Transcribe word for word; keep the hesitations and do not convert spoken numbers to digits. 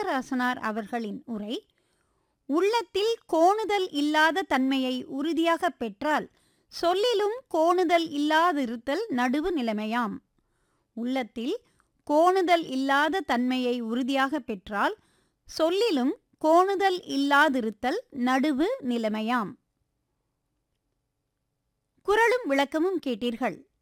வரதராசனார் அவர்களின் உரை. உள்ளத்தில் கோணுதல் இல்லாத தன்மையை உறுதியாக பெற்றால் சொல்லிலும் கோணுதல் இல்லாதிருத்தல் நடுவு நிலைமையாம். உள்ளத்தில் கோணுதல் இல்லாத தன்மையை உறுதியாக பெற்றால் சொல்லிலும் கோணுதல் இல்லாதிருத்தல் நடுவு நிலைமையாம். குறளும் விளக்கமும் கேட்டீர்கள்.